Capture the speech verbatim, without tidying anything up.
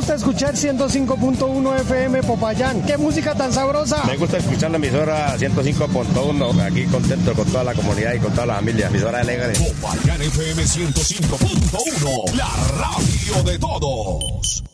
gusta escuchar ciento cinco punto uno F M Popayán. ¡Qué música tan sabrosa! Me gusta escuchar la emisora ciento cinco punto uno. Aquí contento con toda la comunidad y con toda la familia. Emisora alegre. Popayán F M ciento cinco punto uno. La radio de todos.